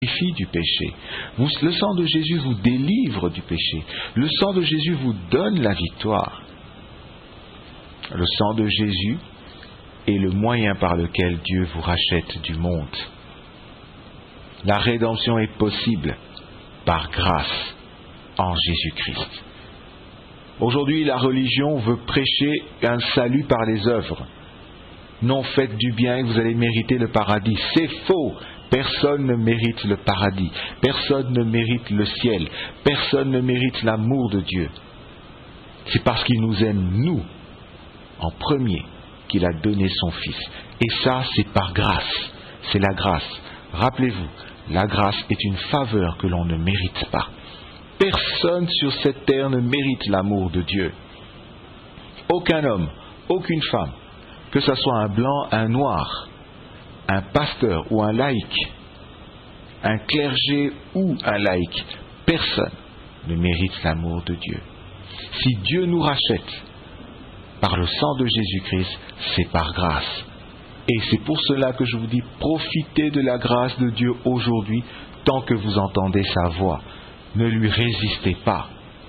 purifie du péché. Le sang de Jésus vous délivre du péché. Le sang de Jésus vous donne la victoire. Le sang de Jésus est le moyen par lequel Dieu vous rachète du monde. La rédemption est possible par grâce en Jésus-Christ. Aujourd'hui, la religion veut prêcher un salut par les œuvres. Non, faites du bien et vous allez mériter le paradis. C'est faux. Personne ne mérite le paradis. Personne ne mérite le ciel. Personne ne mérite l'amour de Dieu. C'est parce qu'il nous aime, nous, en premier, qu'il a donné son Fils. Et ça, c'est par grâce. C'est la grâce. Rappelez-vous, la grâce est une faveur que l'on ne mérite pas. Personne sur cette terre ne mérite l'amour de Dieu. Aucun homme, aucune femme, que ce soit un blanc, un noir, un pasteur ou un laïc, un clergé ou un laïc, personne ne mérite l'amour de Dieu. Si Dieu nous rachète par le sang de Jésus-Christ, c'est par grâce. Et c'est pour cela que je vous dis, profitez de la grâce de Dieu aujourd'hui, tant que vous entendez sa voix. Ne lui résistez pas.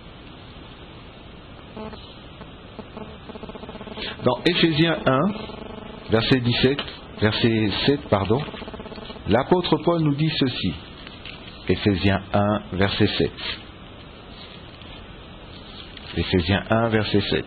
Dans Éphésiens 1, verset 7, l'apôtre Paul nous dit ceci. Éphésiens 1, verset 7. Éphésiens 1, verset 7.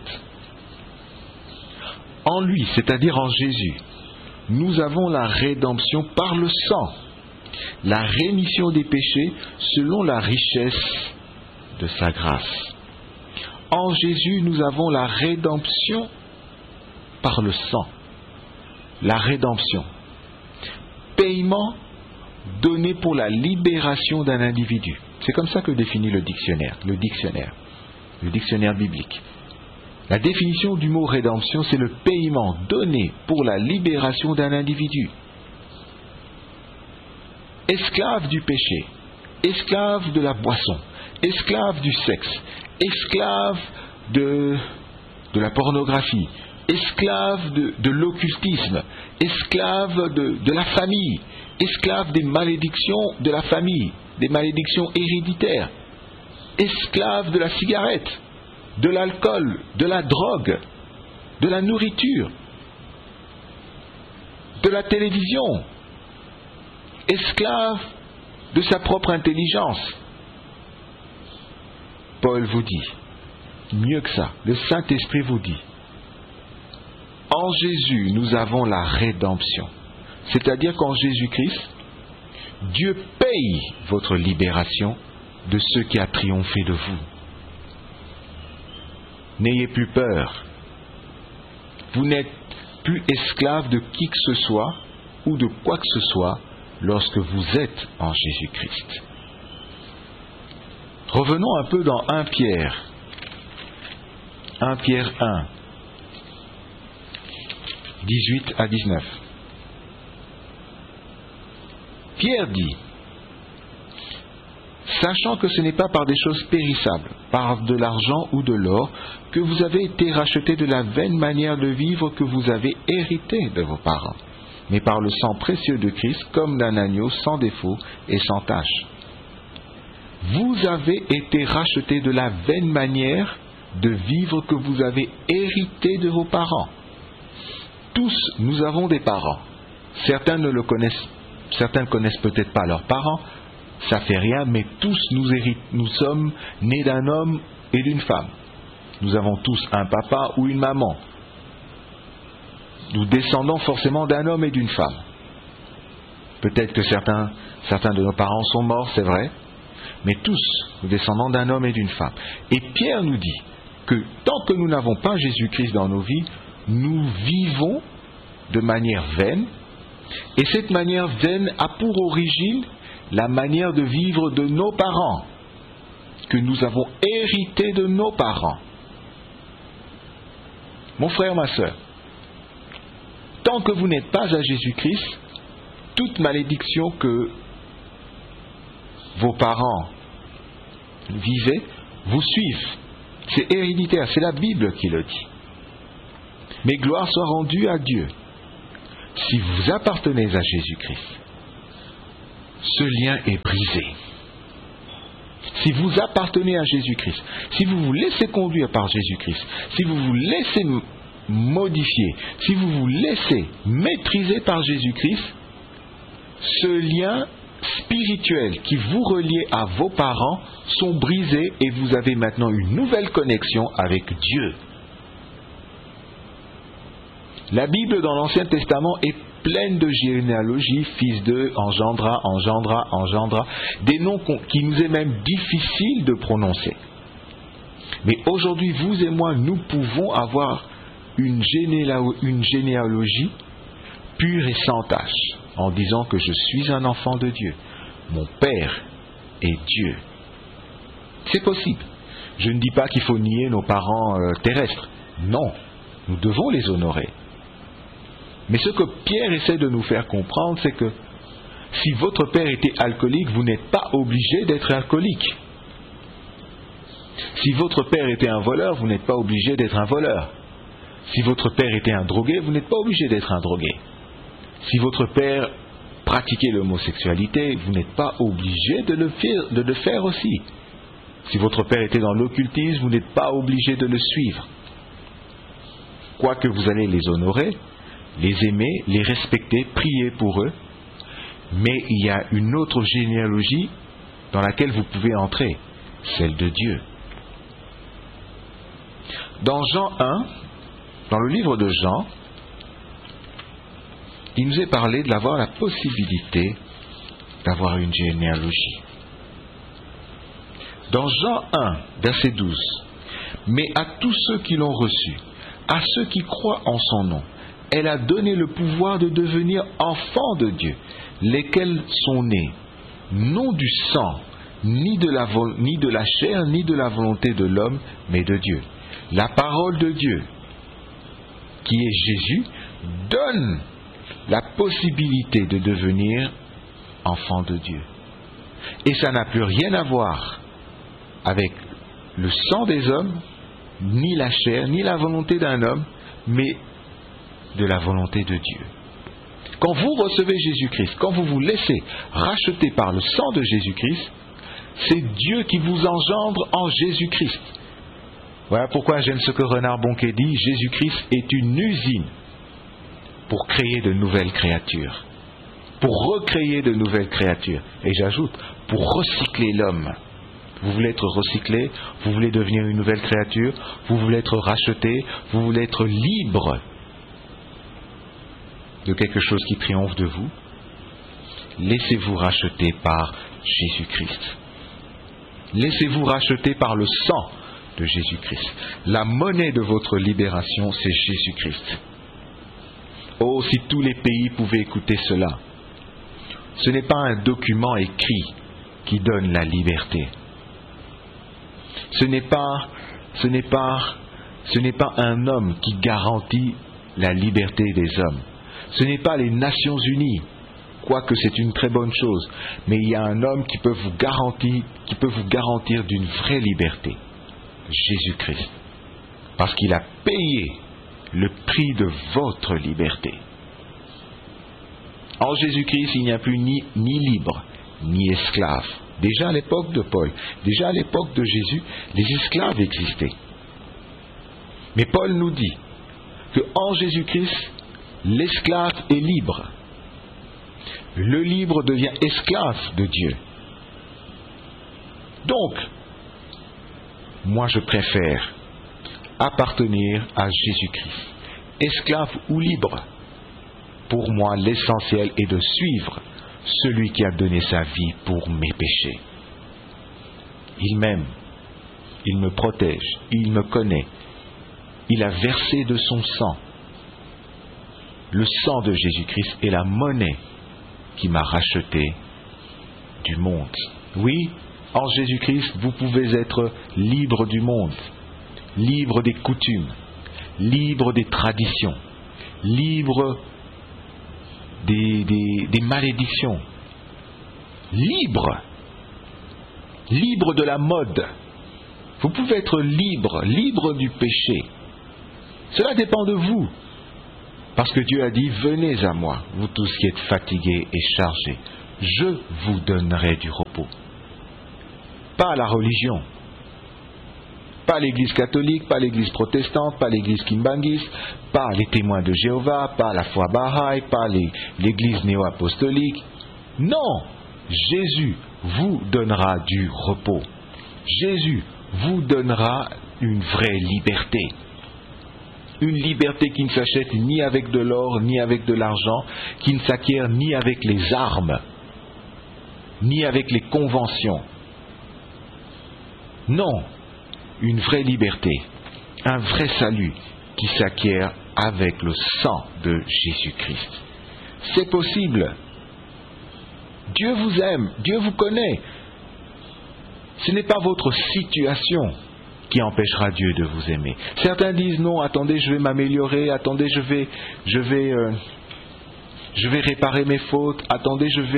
En lui, c'est-à-dire en Jésus, nous avons la rédemption par le sang, la rémission des péchés selon la richesse de sa grâce. En Jésus, nous avons la rédemption par le sang. La rédemption. Paiement donné pour la libération d'un individu. C'est comme ça que définit le dictionnaire biblique. La définition du mot rédemption, c'est le paiement donné pour la libération d'un individu. Esclave du péché, esclave de la boisson, esclave du sexe, esclave de la pornographie, esclave de l'occultisme, esclave de la famille, esclave des malédictions de la famille, des malédictions héréditaires, esclave de la cigarette, de l'alcool, de la drogue, de la nourriture, de la télévision, esclave de sa propre intelligence. Paul vous dit, mieux que ça, le Saint-Esprit vous dit, en Jésus, nous avons la rédemption. C'est-à-dire qu'en Jésus-Christ, Dieu paye votre libération de ce qui a triomphé de vous. N'ayez plus peur. Vous n'êtes plus esclave de qui que ce soit ou de quoi que ce soit lorsque vous êtes en Jésus-Christ. Revenons un peu dans 1 Pierre. 1 Pierre 1, 18 à 19. Pierre dit, sachant que ce n'est pas par des choses périssables, par de l'argent ou de l'or, que vous avez été rachetés de la vaine manière de vivre que vous avez hérité de vos parents, mais par le sang précieux de Christ, comme d'un agneau sans défaut et sans tache. Vous avez été rachetés de la vaine manière de vivre que vous avez hérité de vos parents. Tous, nous avons des parents. Certains ne connaissent peut-être pas leurs parents, ça fait rien, mais tous nous sommes nés d'un homme et d'une femme. Nous avons tous un papa ou une maman. Nous descendons forcément d'un homme et d'une femme. Peut-être que certains de nos parents sont morts, c'est vrai, mais tous, nous descendons d'un homme et d'une femme. Et Pierre nous dit que tant que nous n'avons pas Jésus-Christ dans nos vies, nous vivons de manière vaine, et cette manière vaine a pour origine la manière de vivre de nos parents, que nous avons hérité de nos parents. Mon frère, ma sœur, tant que vous n'êtes pas à Jésus-Christ, toute malédiction que vos parents vivaient vous suivent. C'est héréditaire, c'est la Bible qui le dit. Mais gloire soit rendue à Dieu si vous appartenez à Jésus-Christ. ce lien est brisé. Si vous appartenez à Jésus-Christ, si vous vous laissez conduire par Jésus-Christ, si vous vous laissez modifier, si vous vous laissez maîtriser par Jésus-Christ, ce lien spirituel qui vous reliait à vos parents sont brisés et vous avez maintenant une nouvelle connexion avec Dieu. La Bible dans l'Ancien Testament est pleine de généalogies, fils de, engendra, des noms qui nous est même difficile de prononcer. Mais aujourd'hui, vous et moi, nous pouvons avoir une généalogie pure et sans tache, en disant que je suis un enfant de Dieu. Mon Père est Dieu. C'est possible. Je ne dis pas qu'il faut nier nos parents terrestres. Non, nous devons les honorer. Mais ce que Pierre essaie de nous faire comprendre, c'est que si votre père était alcoolique, vous n'êtes pas obligé d'être alcoolique. Si votre père était un voleur, vous n'êtes pas obligé d'être un voleur. Si votre père était un drogué, vous n'êtes pas obligé d'être un drogué. Si votre père pratiquait l'homosexualité, vous n'êtes pas obligé de le faire aussi. Si votre père était dans l'occultisme, vous n'êtes pas obligé de le suivre. Quoique vous allez les honorer, les aimer, les respecter, prier pour eux, mais il y a une autre généalogie dans laquelle vous pouvez entrer, celle de Dieu. Dans Jean 1, dans le livre de Jean, il nous est parlé d'avoir la possibilité d'avoir une généalogie. Dans Jean 1, verset 12, « Mais à tous ceux qui l'ont reçu, à ceux qui croient en son nom, elle a donné le pouvoir de devenir enfants de Dieu, lesquels sont nés, non du sang, ni de la chair, ni de la volonté de l'homme, mais de Dieu. La parole de Dieu, qui est Jésus, donne la possibilité de devenir enfant de Dieu. Et ça n'a plus rien à voir avec le sang des hommes, ni la chair, ni la volonté d'un homme, mais de la volonté de Dieu. Quand vous recevez Jésus-Christ, quand vous vous laissez racheter par le sang de Jésus-Christ, c'est Dieu qui vous engendre en Jésus-Christ. Voilà pourquoi j'aime ce que Renard Bonquet dit, Jésus-Christ est une usine pour créer de nouvelles créatures, pour recréer de nouvelles créatures. Et j'ajoute, pour recycler l'homme. Vous voulez être recyclé, vous voulez devenir une nouvelle créature, vous voulez être racheté, vous voulez être libre de quelque chose qui triomphe de vous. Laissez-vous racheter par Jésus-Christ. Laissez-vous racheter par le sang de Jésus-Christ. La monnaie de votre libération, c'est Jésus-Christ. Oh, si tous les pays pouvaient écouter cela. Ce n'est pas un document écrit qui donne la liberté. Ce n'est pas un homme qui garantit la liberté des hommes. Ce n'est pas les Nations Unies, quoique c'est une très bonne chose, mais il y a un homme qui peut vous garantir d'une vraie liberté. Jésus-Christ. Parce qu'il a payé le prix de votre liberté. En Jésus-Christ, il n'y a plus ni libre, ni esclave. Déjà à l'époque de Paul, déjà à l'époque de Jésus, les esclaves existaient. Mais Paul nous dit qu'en Jésus-Christ, l'esclave est libre. Le libre devient esclave de Dieu. Donc, moi je préfère appartenir à Jésus-Christ. Esclave ou libre, pour moi l'essentiel est de suivre celui qui a donné sa vie pour mes péchés. Il m'aime, il me protège, il me connaît, il a versé de son sang. Le sang de Jésus-Christ est la monnaie qui m'a racheté du monde. Oui, en Jésus-Christ, vous pouvez être libre du monde, libre des coutumes, libre des traditions, libre des malédictions, libre de la mode. Vous pouvez être libre du péché. Cela dépend de vous. Parce que Dieu a dit, venez à moi, vous tous qui êtes fatigués et chargés, Je vous donnerai du repos. Pas la religion. Pas l'Église catholique, pas l'Église protestante, pas l'Église kimbangiste, pas les témoins de Jéhovah, pas la foi Baha'i, pas l'Église néo-apostolique. Non, Jésus vous donnera du repos. Jésus vous donnera une vraie liberté. Une liberté qui ne s'achète ni avec de l'or, ni avec de l'argent, qui ne s'acquiert ni avec les armes, ni avec les conventions. Non, une vraie liberté, un vrai salut qui s'acquiert avec le sang de Jésus-Christ. C'est possible. Dieu vous aime, Dieu vous connaît. Ce n'est pas votre situation qui empêchera Dieu de vous aimer. Certains disent non, attendez, je vais m'améliorer, attendez, je vais réparer mes fautes, attendez, je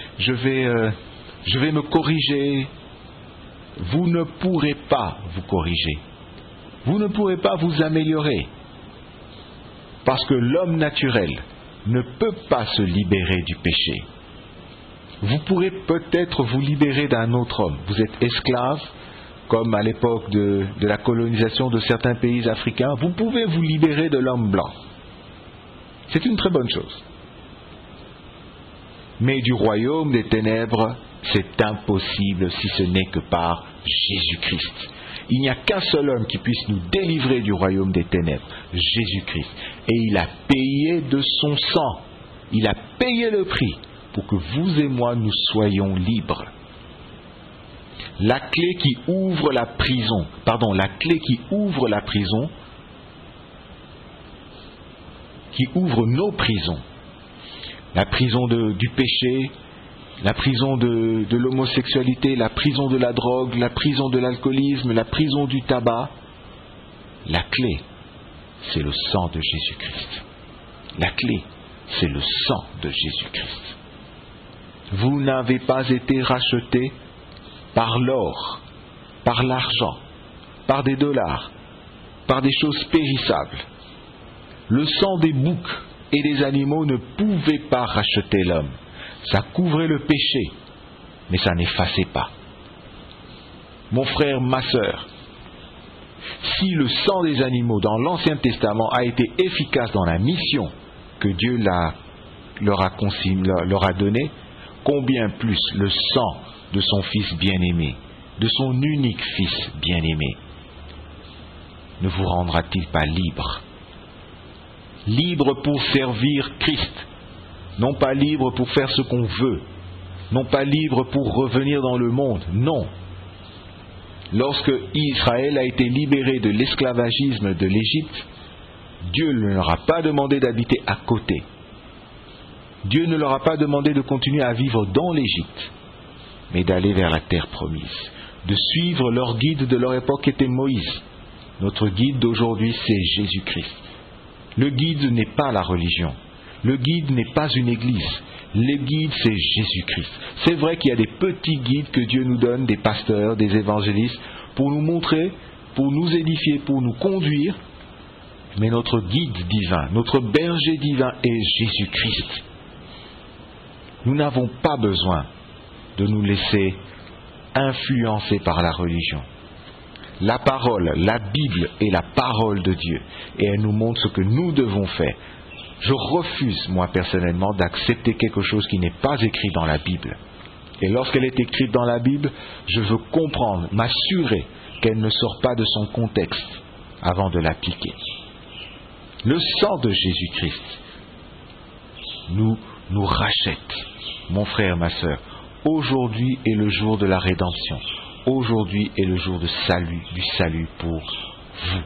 vais me corriger. Vous ne pourrez pas vous corriger. Vous ne pourrez pas vous améliorer. Parce que l'homme naturel ne peut pas se libérer du péché. Vous pourrez peut-être vous libérer d'un autre homme. Vous êtes esclave, comme à l'époque de la colonisation de certains pays africains. Vous pouvez vous libérer de l'homme blanc. C'est une très bonne chose. Mais du royaume des ténèbres, c'est impossible si ce n'est que par Jésus-Christ. Il n'y a qu'un seul homme qui puisse nous délivrer du royaume des ténèbres, Jésus-Christ. Et il a payé de son sang. Il a payé le prix pour que vous et moi nous soyons libres. La clé qui ouvre la prison, qui ouvre nos prisons, la prison du péché, la prison de l'homosexualité, la prison de la drogue, la prison de l'alcoolisme, la prison du tabac. La clé, c'est le sang de Jésus-Christ. La clé, c'est le sang de Jésus-Christ. Vous n'avez pas été rachetés par l'or, par l'argent, par des dollars, par des choses périssables. Le sang des boucs et des animaux ne pouvait pas racheter l'homme. Ça couvrait le péché, mais ça n'effaçait pas. Mon frère, ma sœur, si le sang des animaux dans l'Ancien Testament a été efficace dans la mission que Dieu leur a donnée, combien plus le sang de son Fils bien-aimé, de son unique Fils bien-aimé, ne vous rendra-t-il pas libre? Libre pour servir Christ, non pas libre pour faire ce qu'on veut, non pas libre pour revenir dans le monde, non. Lorsque Israël a été libéré de l'esclavagisme de l'Égypte, Dieu ne leur a pas demandé d'habiter à côté. Dieu ne leur a pas demandé de continuer à vivre dans l'Égypte, mais d'aller vers la terre promise, de suivre leur guide de leur époque qui était Moïse. Notre guide d'aujourd'hui, c'est Jésus-Christ. Le guide n'est pas la religion. Le guide n'est pas une église. Le guide, c'est Jésus-Christ. C'est vrai qu'il y a des petits guides que Dieu nous donne, des pasteurs, des évangélistes, pour nous montrer, pour nous édifier, pour nous conduire. Mais notre guide divin, notre berger divin est Jésus-Christ. Nous n'avons pas besoin de nous laisser influencer par la religion. La parole, la Bible est la parole de Dieu et elle nous montre ce que nous devons faire. Je refuse, moi personnellement, d'accepter quelque chose qui n'est pas écrit dans la Bible. Et lorsqu'elle est écrite dans la Bible, je veux comprendre, m'assurer qu'elle ne sort pas de son contexte avant de l'appliquer. Le sang de Jésus-Christ nous rachète. Mon frère, ma sœur, aujourd'hui est le jour de la rédemption. Aujourd'hui est le jour du salut pour vous.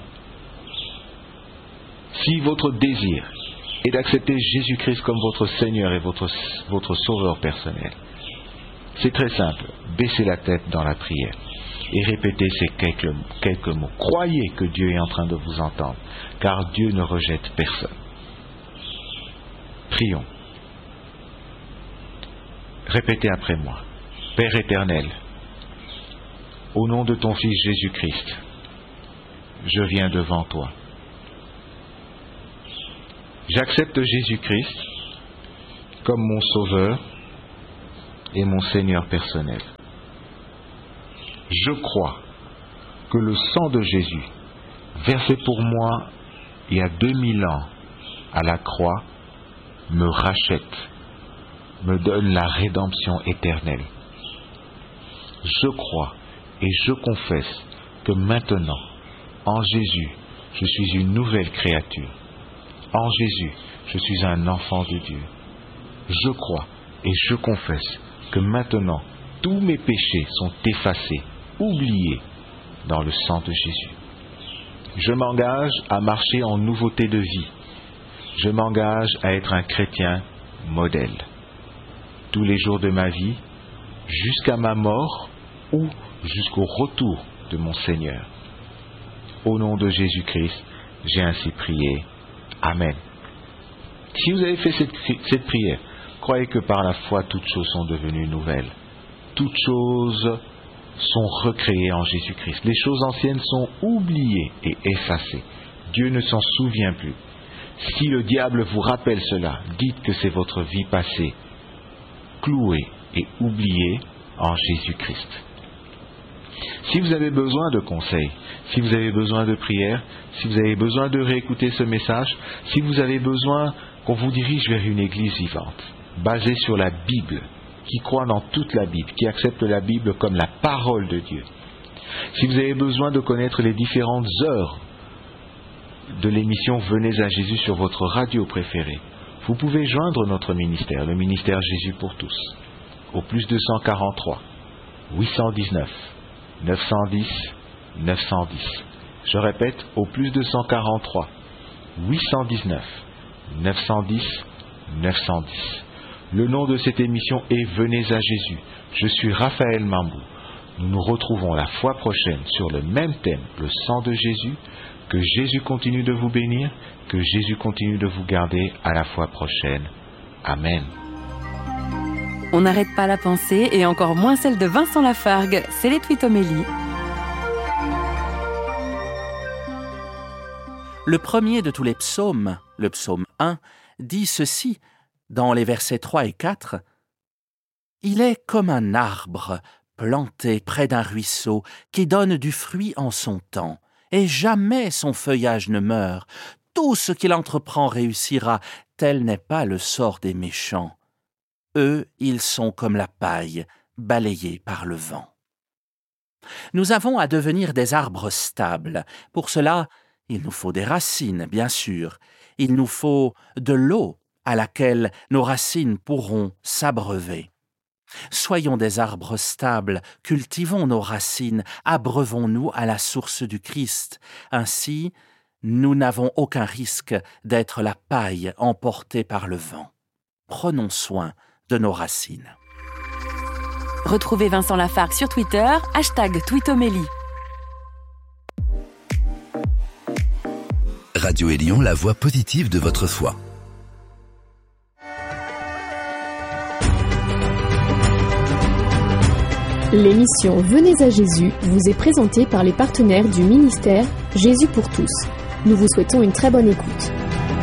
Si votre désir est d'accepter Jésus-Christ comme votre Seigneur et votre Sauveur personnel, c'est très simple. Baissez la tête dans la prière et répétez ces quelques mots. Croyez que Dieu est en train de vous entendre, car Dieu ne rejette personne. Prions. Répétez après moi. Père éternel, au nom de ton Fils Jésus-Christ, je viens devant toi. J'accepte Jésus-Christ comme mon Sauveur, et mon Seigneur personnel. Je crois que le sang de Jésus, versé pour moi il y a 2000 ans à la croix, me rachète, me donne la rédemption éternelle. Je crois et je confesse que maintenant, en Jésus, je suis une nouvelle créature. En Jésus, je suis un enfant de Dieu. Je crois et je confesse que maintenant, tous mes péchés sont effacés, oubliés dans le sang de Jésus. Je m'engage à marcher en nouveauté de vie. Je m'engage à être un chrétien modèle. Tous les jours de ma vie, jusqu'à ma mort ou jusqu'au retour de mon Seigneur. Au nom de Jésus-Christ, j'ai ainsi prié. Amen. Si vous avez fait cette prière, croyez que par la foi, toutes choses sont devenues nouvelles. Toutes choses sont recréées en Jésus-Christ. Les choses anciennes sont oubliées et effacées. Dieu ne s'en souvient plus. Si le diable vous rappelle cela, dites que c'est votre vie passée, clouée et oubliée en Jésus-Christ. Si vous avez besoin de conseils, si vous avez besoin de prières, si vous avez besoin de réécouter ce message, si vous avez besoin qu'on vous dirige vers une église vivante, basée sur la Bible, qui croit dans toute la Bible, qui accepte la Bible comme la parole de Dieu, si vous avez besoin de connaître les différentes heures de l'émission Venez à Jésus sur votre radio préférée, vous pouvez joindre notre ministère, le ministère Jésus pour tous, au plus 243 819 910 910. Je répète, au plus 243 819 910 910. Le nom de cette émission est Venez à Jésus. Je suis Raphaël Mambou. Nous nous retrouvons la fois prochaine sur le même thème, le sang de Jésus. Que Jésus continue de vous bénir, que Jésus continue de vous garder à la fois prochaine. Amen. On n'arrête pas la pensée et encore moins celle de Vincent Lafargue, c'est les Twitomélie. Le premier de tous les psaumes, le psaume 1, dit ceci dans les versets 3 et 4. « Il est comme un arbre planté près d'un ruisseau qui donne du fruit en son temps, et jamais son feuillage ne meurt. Tout ce qu'il entreprend réussira, tel n'est pas le sort des méchants. Eux, ils sont comme la paille, balayée par le vent. » Nous avons à devenir des arbres stables. Pour cela, il nous faut des racines, bien sûr. Il nous faut de l'eau à laquelle nos racines pourront s'abreuver. Soyons des arbres stables, cultivons nos racines, abreuvons-nous à la source du Christ. Ainsi, nous n'avons aucun risque d'être la paille emportée par le vent. Prenons soin de nos racines. Retrouvez Vincent Lafargue sur Twitter, #Twitomélie. Radio Élion, la voix positive de votre foi. L'émission Venez à Jésus vous est présentée par les partenaires du ministère Jésus pour tous. Nous vous souhaitons une très bonne écoute.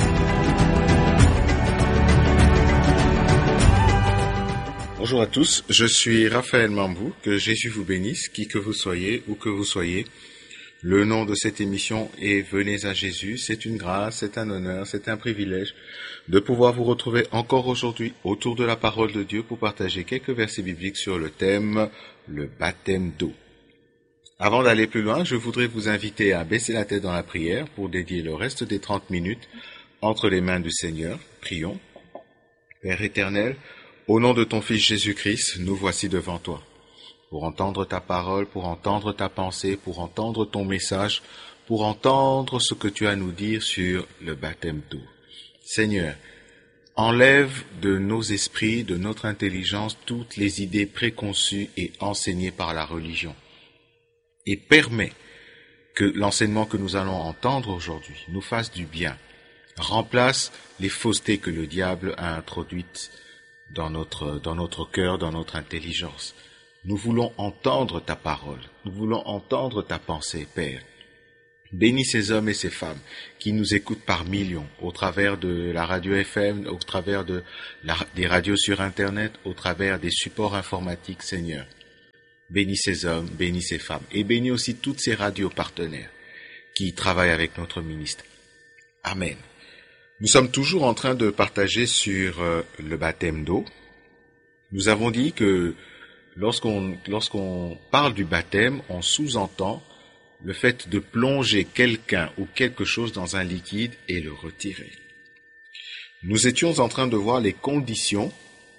Bonjour à tous, je suis Raphaël Mambou, que Jésus vous bénisse, qui que vous soyez, où que vous soyez. Le nom de cette émission est Venez à Jésus. C'est une grâce, c'est un honneur, c'est un privilège de pouvoir vous retrouver encore aujourd'hui autour de la parole de Dieu pour partager quelques versets bibliques sur le thème le baptême d'eau. Avant d'aller plus loin, je voudrais vous inviter à baisser la tête dans la prière pour dédier le reste des 30 minutes entre les mains du Seigneur. Prions. Père éternel, au nom de ton Fils Jésus-Christ, nous voici devant toi. Pour entendre ta parole, pour entendre ta pensée, pour entendre ton message, pour entendre ce que tu as à nous dire sur le baptême d'eau. Seigneur, enlève de nos esprits, de notre intelligence, toutes les idées préconçues et enseignées par la religion. Et permets que l'enseignement que nous allons entendre aujourd'hui nous fasse du bien. Remplace les faussetés que le diable a introduites dans notre cœur, dans notre intelligence. Nous voulons entendre ta parole, nous voulons entendre ta pensée, Père. Bénis ces hommes et ces femmes qui nous écoutent par millions, au travers de la radio FM, au travers des radios sur Internet, au travers des supports informatiques, Seigneur. Bénis ces hommes, bénis ces femmes, et bénis aussi toutes ces radios partenaires qui travaillent avec notre ministère. Amen. Nous sommes toujours en train de partager sur le baptême d'eau. Nous avons dit que lorsqu'on parle du baptême, on sous-entend le fait de plonger quelqu'un ou quelque chose dans un liquide et le retirer. Nous étions en train de voir les conditions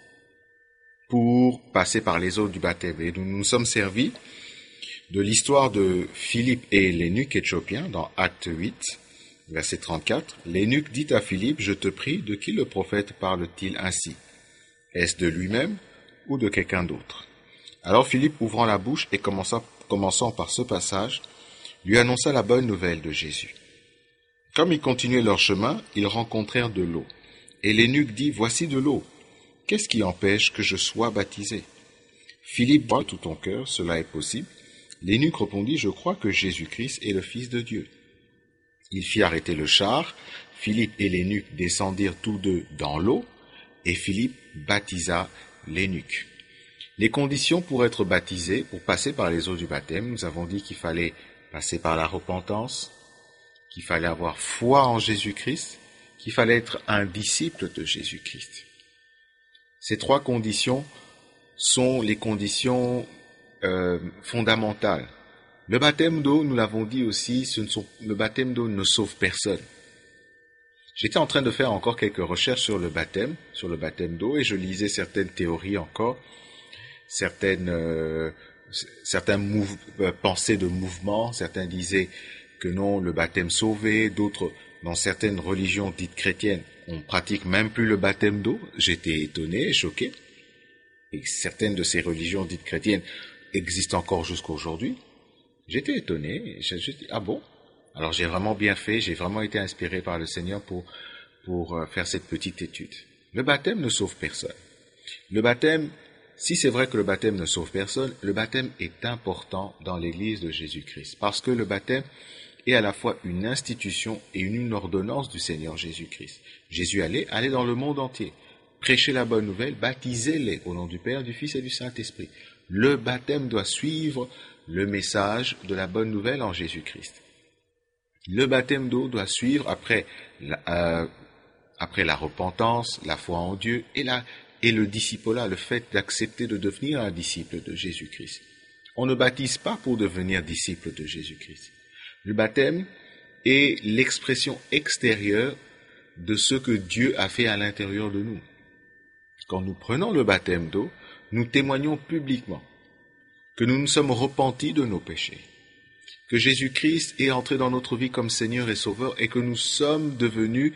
pour passer par les eaux du baptême. Et nous nous sommes servis de l'histoire de Philippe et l'eunuque éthiopien dans Acte 8, verset 34. L'eunuque dit à Philippe, « Je te prie, de qui le prophète parle-t-il ainsi? Est-ce de lui-même ou de quelqu'un d'autre ?» Alors Philippe, ouvrant la bouche et commençant par ce passage, lui annonça la bonne nouvelle de Jésus. Comme ils continuaient leur chemin, ils rencontrèrent de l'eau. Et l'eunuque dit, « Voici de l'eau. Qu'est-ce qui empêche que je sois baptisé ?» Philippe, « De tout ton cœur, cela est possible. » L'eunuque répondit, « Je crois que Jésus-Christ est le Fils de Dieu. » Il fit arrêter le char. Philippe et l'eunuque descendirent tous deux dans l'eau, et Philippe baptisa l'eunuque. Les conditions pour être baptisé, pour passer par les eaux du baptême, nous avons dit qu'il fallait passer par la repentance, qu'il fallait avoir foi en Jésus-Christ, qu'il fallait être un disciple de Jésus-Christ. Ces trois conditions sont les conditions fondamentales. Le baptême d'eau, nous l'avons dit aussi, le baptême d'eau ne sauve personne. J'étais en train de faire encore quelques recherches sur le baptême d'eau, et je lisais certaines théories encore, certaines pensées de mouvement. Certains disaient que non, le baptême sauvait, d'autres, dans certaines religions dites chrétiennes, on pratique même plus le baptême d'eau. J'étais étonné et choqué. Et certaines de ces religions dites chrétiennes existent encore jusqu'à aujourd'hui. J'étais étonné, et je dis, ah bon? Alors j'ai vraiment bien fait, j'ai vraiment été inspiré par le Seigneur pour faire cette petite étude. Le baptême ne sauve personne. Le baptême, si c'est vrai que le baptême ne sauve personne, le baptême est important dans l'Église de Jésus-Christ, parce que le baptême est à la fois une institution et une ordonnance du Seigneur Jésus-Christ. Jésus allait dans le monde entier, prêcher la bonne nouvelle, baptisez-les au nom du Père, du Fils et du Saint-Esprit. Le baptême doit suivre le message de la bonne nouvelle en Jésus-Christ. Le baptême d'eau doit suivre après la repentance, la foi en Dieu et le discipulat, le fait d'accepter de devenir un disciple de Jésus-Christ. On ne baptise pas pour devenir disciple de Jésus-Christ. Le baptême est l'expression extérieure de ce que Dieu a fait à l'intérieur de nous. Quand nous prenons le baptême d'eau, nous témoignons publiquement que nous nous sommes repentis de nos péchés, que Jésus-Christ est entré dans notre vie comme Seigneur et Sauveur et que nous sommes devenus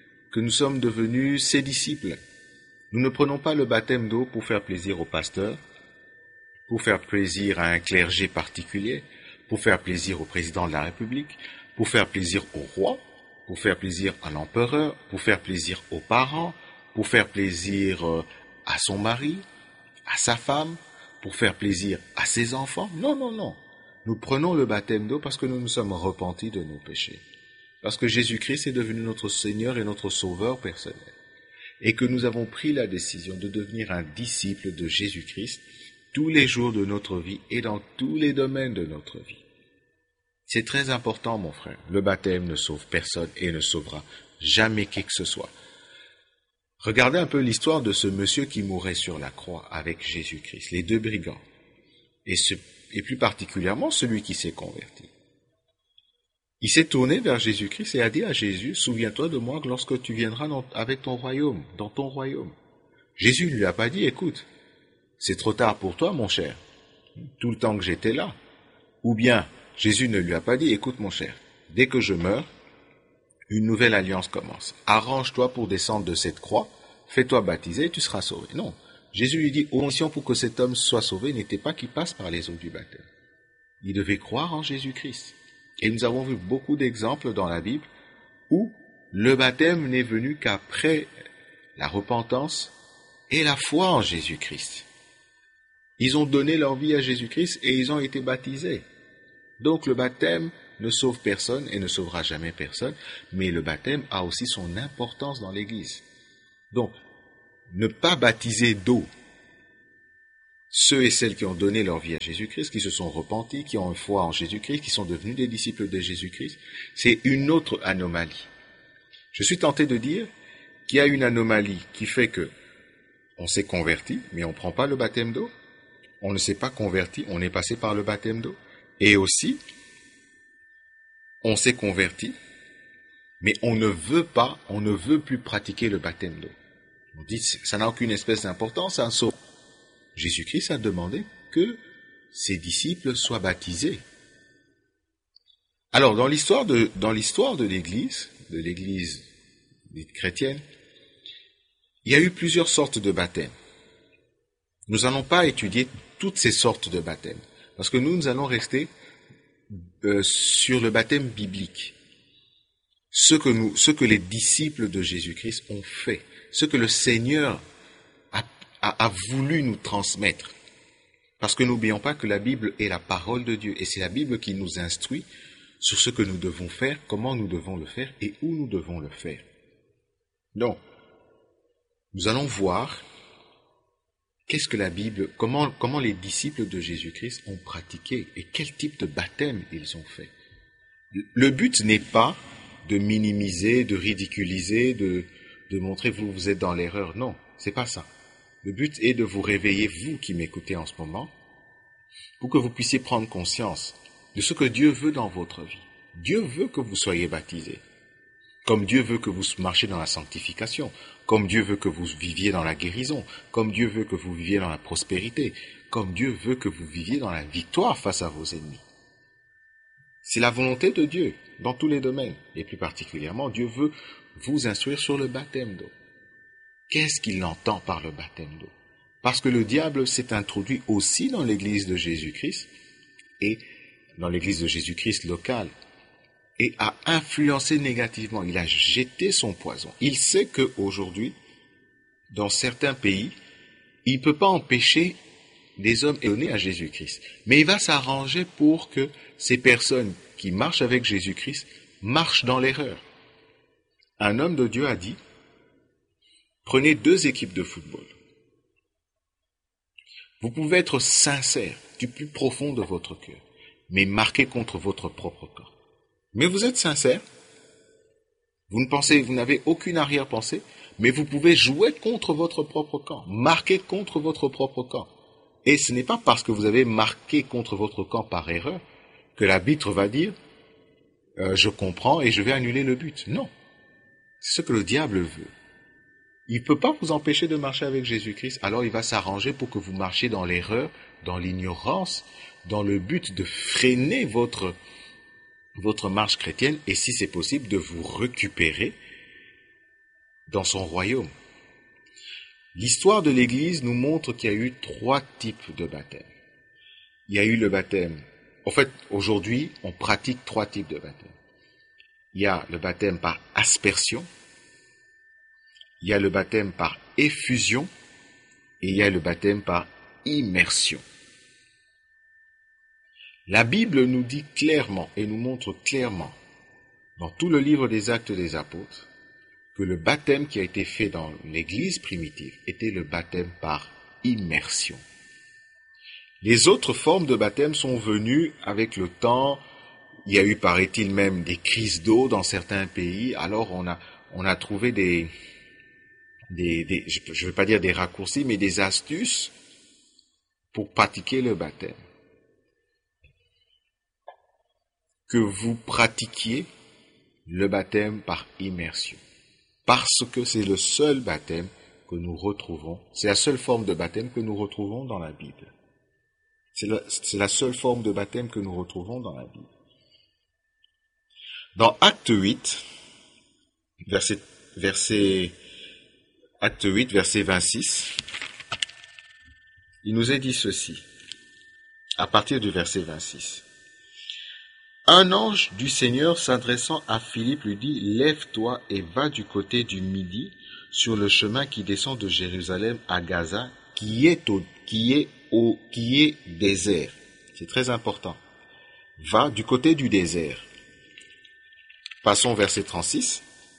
ses disciples. Nous ne prenons pas le baptême d'eau pour faire plaisir au pasteur, pour faire plaisir à un clergé particulier, pour faire plaisir au président de la République, pour faire plaisir au roi, pour faire plaisir à l'empereur, pour faire plaisir aux parents, pour faire plaisir à son mari, à sa femme, pour faire plaisir à ses enfants. Non, non, non. Nous prenons le baptême d'eau parce que nous nous sommes repentis de nos péchés. Parce que Jésus-Christ est devenu notre Seigneur et notre Sauveur personnel. Et que nous avons pris la décision de devenir un disciple de Jésus-Christ tous les jours de notre vie et dans tous les domaines de notre vie. C'est très important, mon frère. Le baptême ne sauve personne et ne sauvera jamais qui que ce soit. Regardez un peu l'histoire de ce monsieur qui mourait sur la croix avec Jésus-Christ, les deux brigands, et plus particulièrement celui qui s'est converti. Il s'est tourné vers Jésus-Christ et a dit à Jésus, « Souviens-toi de moi lorsque tu viendras avec ton royaume, dans ton royaume. » Jésus ne lui a pas dit, « Écoute, c'est trop tard pour toi, mon cher, tout le temps que j'étais là. » Ou bien, Jésus ne lui a pas dit, « Écoute, mon cher, dès que je meurs, une nouvelle alliance commence. Arrange-toi pour descendre de cette croix, fais-toi baptiser et tu seras sauvé. » Non, Jésus lui dit, « Condition pour que cet homme soit sauvé n'était pas qu'il passe par les eaux du baptême. » Il devait croire en Jésus-Christ. Et nous avons vu beaucoup d'exemples dans la Bible où le baptême n'est venu qu'après la repentance et la foi en Jésus-Christ. Ils ont donné leur vie à Jésus-Christ et ils ont été baptisés. Donc le baptême ne sauve personne et ne sauvera jamais personne, mais le baptême a aussi son importance dans l'Église. Donc, ne pas baptiser d'eau ceux et celles qui ont donné leur vie à Jésus-Christ, qui se sont repentis, qui ont une foi en Jésus-Christ, qui sont devenus des disciples de Jésus-Christ, c'est une autre anomalie. Je suis tenté de dire qu'il y a une anomalie qui fait que on s'est converti, mais on ne prend pas le baptême d'eau. On ne s'est pas converti, on est passé par le baptême d'eau. Et aussi, on s'est converti, mais on ne veut plus pratiquer le baptême d'eau. On dit, ça n'a aucune espèce d'importance, hein, sauf Jésus-Christ a demandé que ses disciples soient baptisés. Alors, dans l'histoire de l'Église dite chrétienne, il y a eu plusieurs sortes de baptêmes. Nous n'allons pas étudier toutes ces sortes de baptêmes, parce que nous allons rester sur le baptême biblique. Ce que les disciples de Jésus-Christ ont fait, ce que le Seigneur a voulu nous transmettre. Parce que n'oublions pas que la Bible est la parole de Dieu, et c'est la Bible qui nous instruit sur ce que nous devons faire, comment nous devons le faire et où nous devons le faire. Donc, nous allons voir qu'est-ce que la Bible, comment les disciples de Jésus-Christ ont pratiqué et quel type de baptême ils ont fait. Le but n'est pas de minimiser, de ridiculiser, de montrer vous êtes dans l'erreur. Non, c'est pas ça. Le but est de vous réveiller, vous qui m'écoutez en ce moment, pour que vous puissiez prendre conscience de ce que Dieu veut dans votre vie. Dieu veut que vous soyez baptisés, comme Dieu veut que vous marchiez dans la sanctification, comme Dieu veut que vous viviez dans la guérison, comme Dieu veut que vous viviez dans la prospérité, comme Dieu veut que vous viviez dans la victoire face à vos ennemis. C'est la volonté de Dieu dans tous les domaines, et plus particulièrement, Dieu veut vous instruire sur le baptême d'eau. Qu'est-ce qu'il entend par le baptême d'eau? Parce que le diable s'est introduit aussi dans l'église de Jésus-Christ, et dans l'église de Jésus-Christ locale, et a influencé négativement. Il a jeté son poison. Il sait qu'aujourd'hui, dans certains pays, il ne peut pas empêcher des hommes donnés à Jésus-Christ. Mais il va s'arranger pour que ces personnes qui marchent avec Jésus-Christ marchent dans l'erreur. Un homme de Dieu a dit, prenez 2 équipes de football. Vous pouvez être sincère du plus profond de votre cœur, mais marquer contre votre propre corps. Mais vous êtes sincère, vous n'avez aucune arrière-pensée, mais vous pouvez jouer contre votre propre camp, marquer contre votre propre camp. Et ce n'est pas parce que vous avez marqué contre votre camp par erreur que l'arbitre va dire je comprends et je vais annuler le but. Non, c'est ce que le diable veut. Il ne peut pas vous empêcher de marcher avec Jésus-Christ, alors il va s'arranger pour que vous marchiez dans l'erreur, dans l'ignorance, dans le but de freiner votre marche chrétienne et si c'est possible de vous récupérer dans son royaume. L'histoire de l'Église nous montre qu'il y a eu 3 types de baptême. Il y a eu le baptême. En fait, aujourd'hui, on pratique 3 types de baptême. Il y a le baptême par aspersion, il y a le baptême par effusion et il y a le baptême par immersion. La Bible nous dit clairement et nous montre clairement dans tout le livre des Actes des Apôtres que le baptême qui a été fait dans l'Église primitive était le baptême par immersion. Les autres formes de baptême sont venues avec le temps. Il y a eu, paraît-il, même des crises d'eau dans certains pays. Alors on a trouvé je ne veux pas dire des raccourcis, mais des astuces pour pratiquer le baptême. Que vous pratiquiez le baptême par immersion. Parce que c'est le seul baptême que nous retrouvons, c'est la seule forme de baptême que nous retrouvons dans la Bible. C'est la seule forme de baptême que nous retrouvons dans la Bible. Dans Acte 8, Acte 8, verset 26, il nous est dit ceci, à partir du verset 26. Un ange du Seigneur s'adressant à Philippe lui dit, « Lève-toi et va du côté du Midi sur le chemin qui descend de Jérusalem à Gaza, qui est désert. » C'est très important. Va du côté du désert. Passons au verset 36.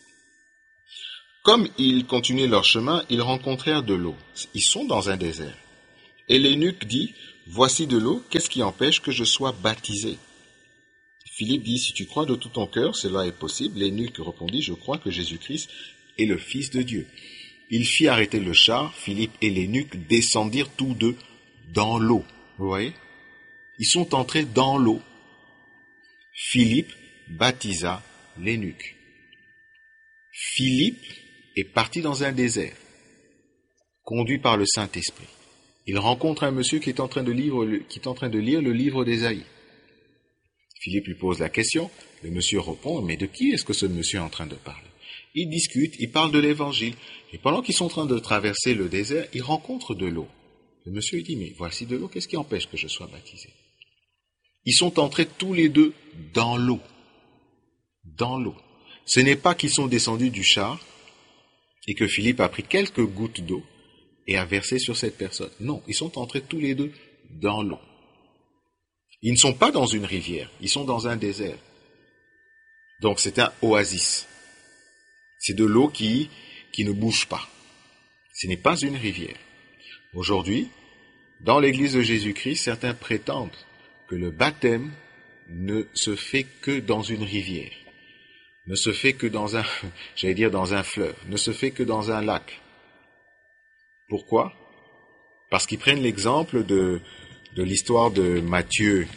Comme ils continuaient leur chemin, ils rencontrèrent de l'eau. Ils sont dans un désert. Et l'eunuque dit, « Voici de l'eau, qu'est-ce qui empêche que je sois baptisé ?» Philippe dit, « Si tu crois de tout ton cœur, cela est possible. » L'eunuque répondit, « Je crois que Jésus-Christ est le Fils de Dieu. » Il fit arrêter le char. Philippe et l'eunuque descendirent tous deux dans l'eau. Vous voyez? Ils sont entrés dans l'eau. Philippe baptisa l'eunuque. Philippe est parti dans un désert, conduit par le Saint-Esprit. Il rencontre un monsieur qui est en train de lire le livre d'Ésaïe. Philippe lui pose la question, le monsieur répond, mais de qui est-ce que ce monsieur est en train de parler? Ils discutent, ils parlent de l'évangile, et pendant qu'ils sont en train de traverser le désert, ils rencontrent de l'eau. Le monsieur dit, mais voici de l'eau, qu'est-ce qui empêche que je sois baptisé? Ils sont entrés tous les deux dans l'eau. Dans l'eau. Ce n'est pas qu'ils sont descendus du char et que Philippe a pris quelques gouttes d'eau et a versé sur cette personne. Non, ils sont entrés tous les deux dans l'eau. Ils ne sont pas dans une rivière, ils sont dans un désert. Donc c'est un oasis. C'est de l'eau qui ne bouge pas. Ce n'est pas une rivière. Aujourd'hui, dans l'Église de Jésus-Christ, certains prétendent que le baptême ne se fait que dans une rivière, ne se fait que dans un fleuve, ne se fait que dans un lac. Pourquoi? Parce qu'ils prennent l'exemple de l'histoire de Matthieu,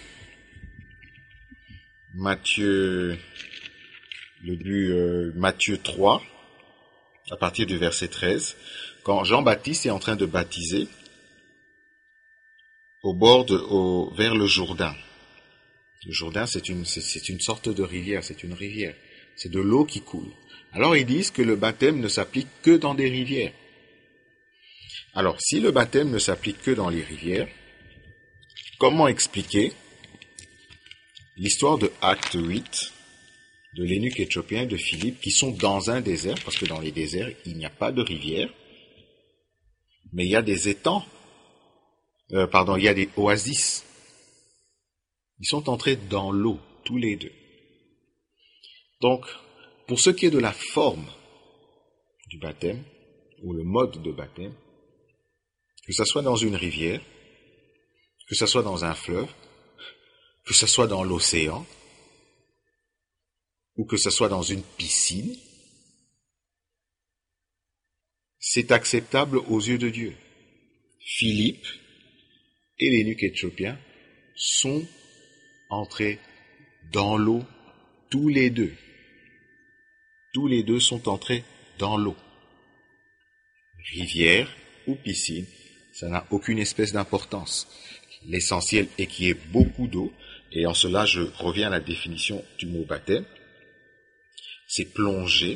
Matthieu 3, à partir du verset 13, quand Jean-Baptiste est en train de baptiser vers le Jourdain. Le Jourdain, c'est une sorte de rivière, c'est une rivière. C'est de l'eau qui coule. Alors ils disent que le baptême ne s'applique que dans des rivières. Alors, si le baptême ne s'applique que dans les rivières, comment expliquer l'histoire de Acte 8, de l'eunuque éthiopien et de Philippe, qui sont dans un désert, parce que dans les déserts, il n'y a pas de rivière, mais il y a des étangs, il y a des oasis. Ils sont entrés dans l'eau, tous les deux. Donc, pour ce qui est de la forme du baptême, ou le mode de baptême, que ce soit dans une rivière, que ce soit dans un fleuve, que ce soit dans l'océan, ou que ce soit dans une piscine, c'est acceptable aux yeux de Dieu. Philippe et l'eunuque éthiopien sont entrés dans l'eau, tous les deux. Tous les deux sont entrés dans l'eau. Rivière ou piscine, ça n'a aucune espèce d'importance. L'essentiel est qu'il y ait beaucoup d'eau, et en cela je reviens à la définition du mot baptême. C'est plonger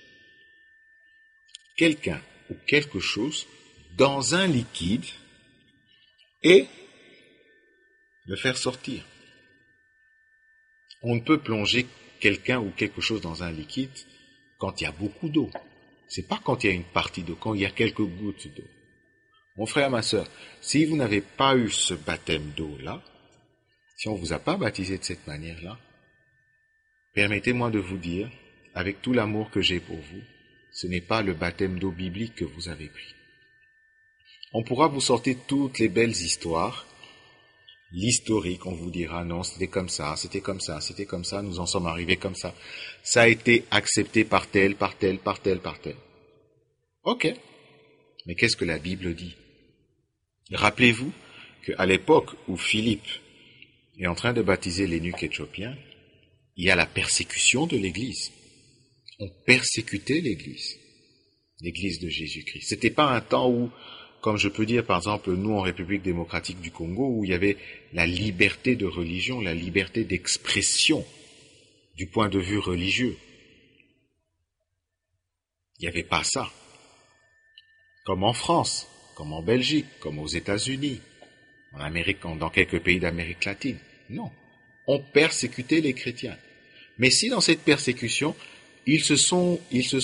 quelqu'un ou quelque chose dans un liquide et le faire sortir. On ne peut plonger quelqu'un ou quelque chose dans un liquide quand il y a beaucoup d'eau. C'est pas quand il y a une partie d'eau, quand il y a quelques gouttes d'eau. Mon frère, ma sœur, si vous n'avez pas eu ce baptême d'eau-là, si on ne vous a pas baptisé de cette manière-là, permettez-moi de vous dire, avec tout l'amour que j'ai pour vous, ce n'est pas le baptême d'eau biblique que vous avez pris. On pourra vous sortir toutes les belles histoires, l'historique, on vous dira non, c'était comme ça, c'était comme ça, c'était comme ça, nous en sommes arrivés comme ça. Ça a été accepté par tel, par tel, par tel, par tel. Ok, mais qu'est-ce que la Bible dit? Rappelez-vous qu'à l'époque où Philippe est en train de baptiser l'eunuque éthiopien, il y a la persécution de l'Église. On persécutait l'Église de Jésus-Christ. C'était pas un temps où, comme je peux dire par exemple nous en République démocratique du Congo, où il y avait la liberté de religion, la liberté d'expression du point de vue religieux. Il n'y avait pas ça. Comme en France, comme en Belgique, comme aux États-Unis, en Amérique, dans quelques pays d'Amérique latine. Non. On persécutait les chrétiens. Mais si dans cette persécution, ils se sont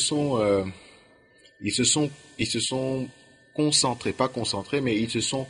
concentrés, pas concentrés, mais ils se sont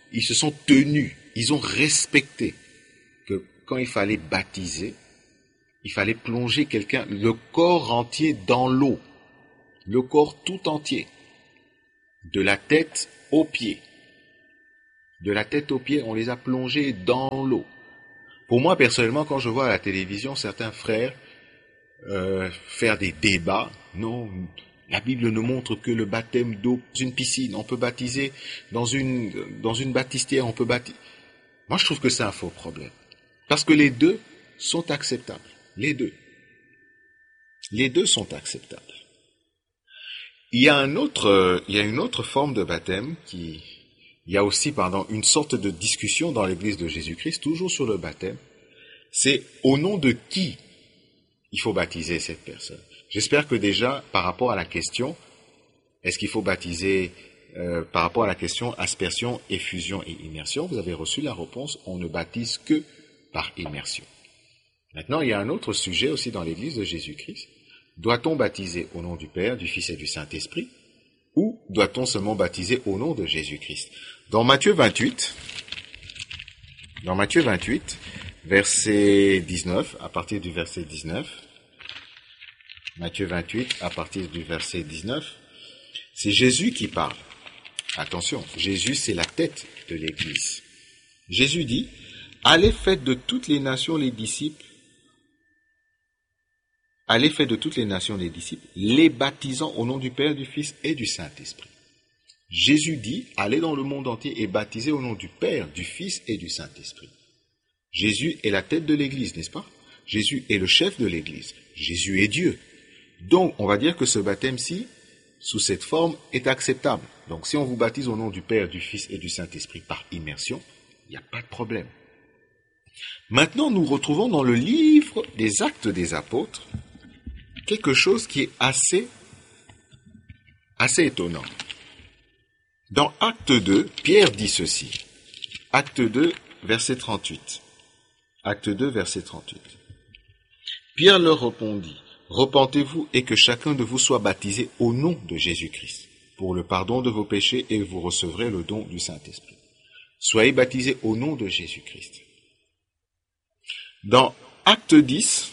tenus, ils ont respecté que quand il fallait baptiser, Il fallait plonger quelqu'un, le corps entier dans l'eau. Le corps tout entier. De la tête aux pieds. De la tête aux pieds, on les a plongés dans l'eau. Pour moi, personnellement, quand je vois à la télévision certains frères faire des débats, non, la Bible ne montre que le baptême d'eau dans une piscine. On peut baptiser dans une baptistière, on peut baptiser. Moi, je trouve que c'est un faux problème. Parce que les deux sont acceptables. Les deux. Les deux sont acceptables. Il y a une autre forme de baptême il y a aussi, une sorte de discussion dans l'Église de Jésus-Christ, toujours sur le baptême. C'est au nom de qui il faut baptiser cette personne. J'espère que déjà, par rapport à la question, est-ce qu'il faut baptiser, par rapport à la question aspersion, effusion et immersion, vous avez reçu la réponse, on ne baptise que par immersion. Maintenant, il y a un autre sujet aussi dans l'Église de Jésus-Christ. Doit-on baptiser au nom du Père, du Fils et du Saint-Esprit, ou doit-on seulement baptiser au nom de Jésus-Christ? Dans Matthieu 28, verset 19, à partir du verset 19, Matthieu 28, à partir du verset 19, c'est Jésus qui parle. Attention, Jésus, c'est la tête de l'Église. Jésus dit, « Allez, faites de toutes les nations les disciples, les baptisant au nom du Père, du Fils et du Saint-Esprit. » Jésus dit, allez dans le monde entier et baptisez au nom du Père, du Fils et du Saint-Esprit. Jésus est la tête de l'Église, n'est-ce pas? Jésus est le chef de l'Église. Jésus est Dieu. Donc, on va dire que ce baptême-ci, sous cette forme, est acceptable. Donc, si on vous baptise au nom du Père, du Fils et du Saint-Esprit par immersion, il n'y a pas de problème. Maintenant, nous retrouvons dans le livre des Actes des Apôtres quelque chose qui est assez étonnant. Dans Acte 2, Pierre dit ceci. Acte 2, verset 38. Acte 2, verset 38. Pierre leur répondit, « Repentez-vous et que chacun de vous soit baptisé au nom de Jésus-Christ, pour le pardon de vos péchés, et vous recevrez le don du Saint-Esprit. Soyez baptisés au nom de Jésus-Christ. » Dans Acte 10,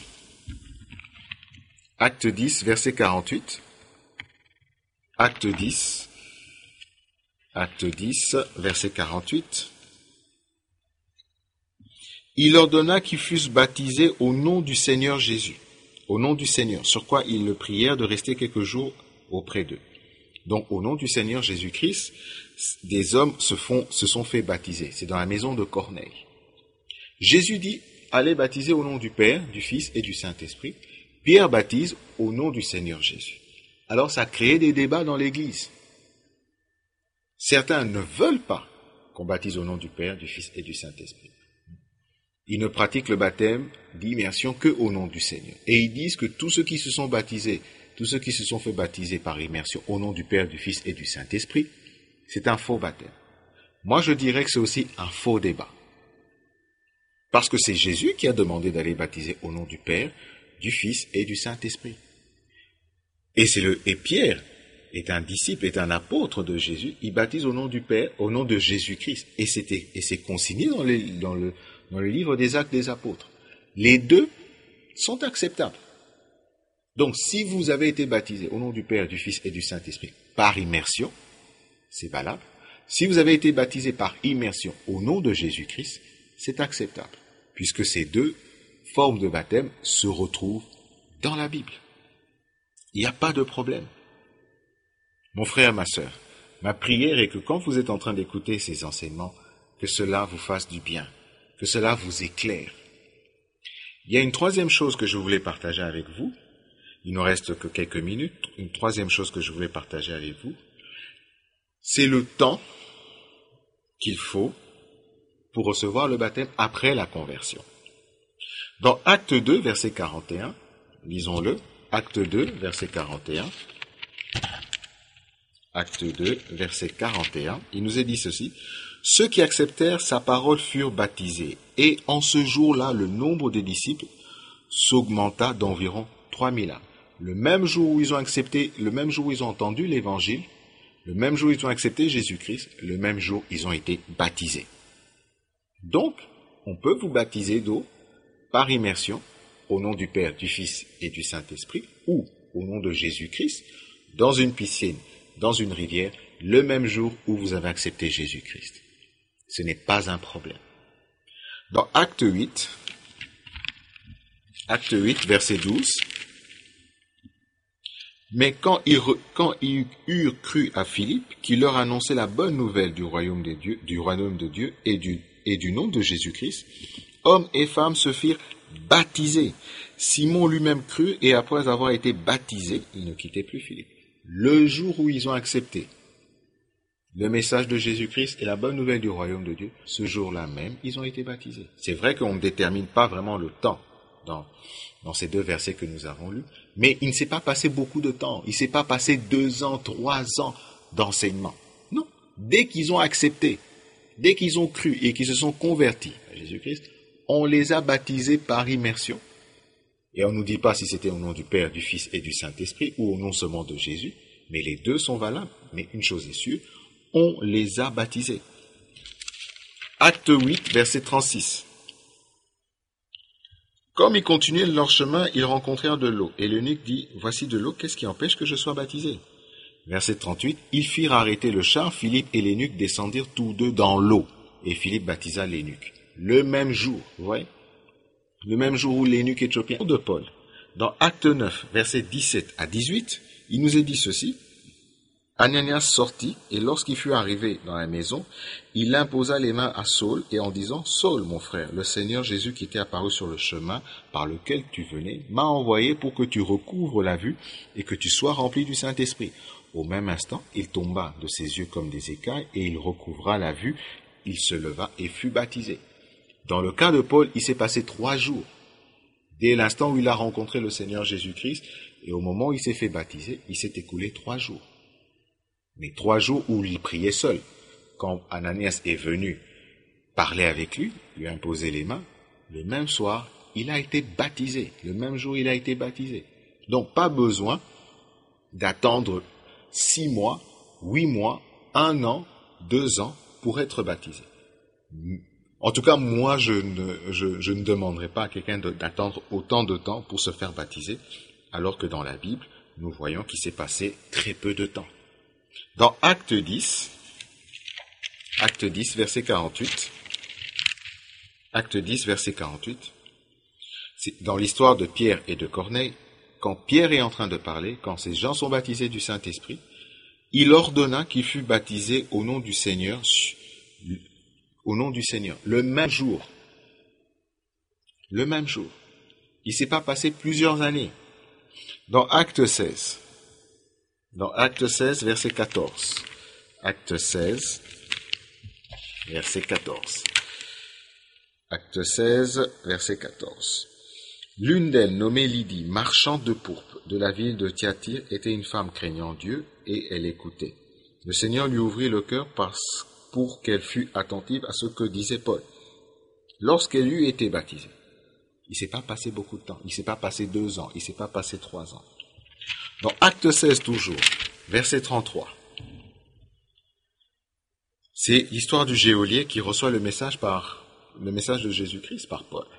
verset 48. Acte 10, verset 48. Il ordonna qu'ils fussent baptisés au nom du Seigneur Jésus, au nom du Seigneur, sur quoi ils le prièrent de rester quelques jours auprès d'eux. Donc, au nom du Seigneur Jésus-Christ, des hommes se sont fait baptiser. C'est dans la maison de Corneille. Jésus dit, allez baptiser au nom du Père, du Fils et du Saint-Esprit. Pierre baptise au nom du Seigneur Jésus. Alors, ça a créé des débats dans l'Église. Certains ne veulent pas qu'on baptise au nom du Père, du Fils et du Saint-Esprit. Ils ne pratiquent le baptême d'immersion que au nom du Seigneur. Et ils disent que tous ceux qui se sont baptisés, tous ceux qui se sont fait baptiser par immersion au nom du Père, du Fils et du Saint-Esprit, c'est un faux baptême. Moi, je dirais que c'est aussi un faux débat. Parce que c'est Jésus qui a demandé d'aller baptiser au nom du Père, du Fils et du Saint-Esprit. Et Pierre est un disciple, est un apôtre de Jésus, il baptise au nom du Père, au nom de Jésus-Christ. Et c'est consigné dans le livre des Actes des Apôtres. Les deux sont acceptables. Donc, si vous avez été baptisé au nom du Père, du Fils et du Saint-Esprit par immersion, c'est valable. Si vous avez été baptisé par immersion au nom de Jésus-Christ, c'est acceptable, puisque ces deux formes de baptême se retrouvent dans la Bible. Il n'y a pas de problème. Mon frère, ma sœur, ma prière est que quand vous êtes en train d'écouter ces enseignements, que cela vous fasse du bien, que cela vous éclaire. Il y a une troisième chose que je voulais partager avec vous. Il ne reste que quelques minutes. Une troisième chose que je voulais partager avec vous, c'est le temps qu'il faut pour recevoir le baptême après la conversion. Dans Acte 2, verset 41, lisons-le, Acte 2, verset 41, Acte 2, verset 41, il nous est dit ceci, « Ceux qui acceptèrent sa parole furent baptisés, et en ce jour-là, le nombre des disciples s'augmenta d'environ 3000 âmes. » Le même jour où ils ont accepté, le même jour où ils ont entendu l'évangile, le même jour où ils ont accepté Jésus-Christ, le même jour ils ont été baptisés. Donc, on peut vous baptiser d'eau par immersion au nom du Père, du Fils et du Saint-Esprit, ou au nom de Jésus-Christ, dans une piscine, dans une rivière, le même jour où vous avez accepté Jésus-Christ. Ce n'est pas un problème. Dans Acte 8, verset 12, mais quand ils eurent cru à Philippe, qui leur annonçait la bonne nouvelle du royaume de Dieu et du nom de Jésus-Christ, hommes et femmes se firent baptiser. Simon lui-même crut et après avoir été baptisé, il ne quittait plus Philippe. Le jour où ils ont accepté le message de Jésus-Christ et la bonne nouvelle du royaume de Dieu, ce jour-là même, ils ont été baptisés. C'est vrai qu'on ne détermine pas vraiment le temps dans ces 2 versets que nous avons lus, mais il ne s'est pas passé beaucoup de temps. Il ne s'est pas passé 2 ans, 3 ans d'enseignement. Non. Dès qu'ils ont accepté, dès qu'ils ont cru et qu'ils se sont convertis à Jésus-Christ, on les a baptisés par immersion. Et on ne nous dit pas si c'était au nom du Père, du Fils et du Saint-Esprit ou au nom seulement de Jésus, mais les 2 sont valables. Mais une chose est sûre, on les a baptisés. Acte 8, verset 36. Comme ils continuaient leur chemin, ils rencontrèrent de l'eau. Et l'eunuque dit, « Voici de l'eau, qu'est-ce qui empêche que je sois baptisé ?» Verset 38, ils firent arrêter le char, Philippe et l'eunuque descendirent tous 2 dans l'eau. Et Philippe baptisa l'eunuque. Le même jour, vous voyez, le même jour où l'eunuque éthiopien de Paul. Dans Acte 9, versets 17 à 18, il nous est dit ceci. Ananias sortit, et lorsqu'il fut arrivé dans la maison, il imposa les mains à Saul, et en disant, « Saul, mon frère, le Seigneur Jésus qui t'est apparu sur le chemin par lequel tu venais, m'a envoyé pour que tu recouvres la vue et que tu sois rempli du Saint-Esprit. » Au même instant, il tomba de ses yeux comme des écailles, et il recouvra la vue, il se leva et fut baptisé. Dans le cas de Paul, il s'est passé 3 jours. Dès l'instant où il a rencontré le Seigneur Jésus-Christ, et au moment où il s'est fait baptiser, il s'est écoulé 3 jours. Mais 3 jours où il priait seul. Quand Ananias est venu parler avec lui, lui imposer les mains, le même soir, il a été baptisé. Le même jour, il a été baptisé. Donc, pas besoin d'attendre 6 mois, 8 mois, 1 an, 2 ans pour être baptisé. En tout cas, moi, je ne demanderai pas à quelqu'un d'attendre autant de temps pour se faire baptiser, alors que dans la Bible, nous voyons qu'il s'est passé très peu de temps. Dans Acte 10, verset 48, c'est dans l'histoire de Pierre et de Corneille, quand Pierre est en train de parler, quand ces gens sont baptisés du Saint-Esprit, il ordonna qu'ils fussent baptisés au nom du Seigneur, le même jour. Le même jour. Il ne s'est pas passé plusieurs années. Dans Acte 16, verset 14. Acte 16, verset 14. Acte 16, verset 14. L'une d'elles, nommée Lydie, marchande de pourpre de la ville de Thyatire, était une femme craignant Dieu, et elle écoutait. Le Seigneur lui ouvrit le cœur pour qu'elle fût attentive à ce que disait Paul. Lorsqu'elle eut été baptisée, il ne s'est pas passé beaucoup de temps, il ne s'est pas passé 2 ans, il ne s'est pas passé 3 ans. Dans Acte 16 toujours, verset 33, c'est l'histoire du geôlier qui reçoit le message de Jésus-Christ par Paul.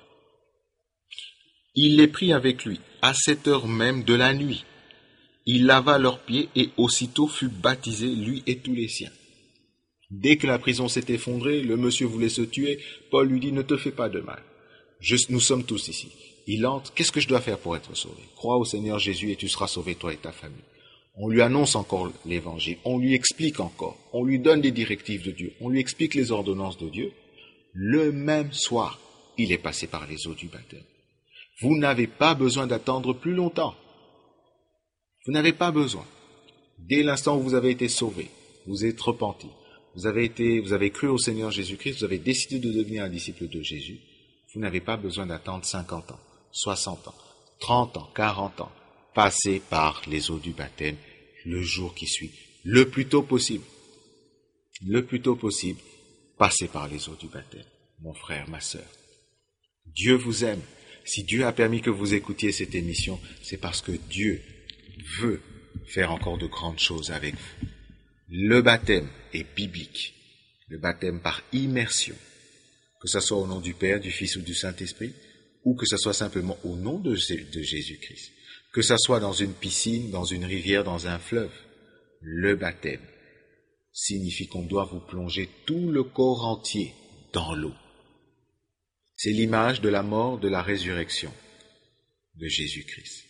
Il les prit avec lui à cette heure même de la nuit. Il lava leurs pieds et aussitôt fut baptisé, lui et tous les siens. Dès que la prison s'est effondrée, le monsieur voulait se tuer, Paul lui dit « Ne te fais pas de mal. Nous sommes tous ici. » Il entre, « Qu'est-ce que je dois faire pour être sauvé ? Crois au Seigneur Jésus et tu seras sauvé, toi et ta famille. » On lui annonce encore l'évangile, on lui explique encore, on lui donne des directives de Dieu, on lui explique les ordonnances de Dieu. Le même soir, il est passé par les eaux du baptême. Vous n'avez pas besoin d'attendre plus longtemps. Vous n'avez pas besoin. Dès l'instant où vous avez été sauvé, vous êtes repenti, vous avez cru au Seigneur Jésus-Christ, vous avez décidé de devenir un disciple de Jésus, vous n'avez pas besoin d'attendre 50 ans, 60 ans, 30 ans, 40 ans. Passez par les eaux du baptême le jour qui suit, le plus tôt possible. Le plus tôt possible, passez par les eaux du baptême, mon frère, ma sœur. Dieu vous aime. Si Dieu a permis que vous écoutiez cette émission, c'est parce que Dieu veut faire encore de grandes choses avec vous. Le baptême est biblique. Le baptême par immersion. Que ce soit au nom du Père, du Fils ou du Saint-Esprit, ou que ce soit simplement au nom de Jésus-Christ, que ce soit dans une piscine, dans une rivière, dans un fleuve, le baptême signifie qu'on doit vous plonger tout le corps entier dans l'eau. C'est l'image de la mort, de la résurrection de Jésus-Christ.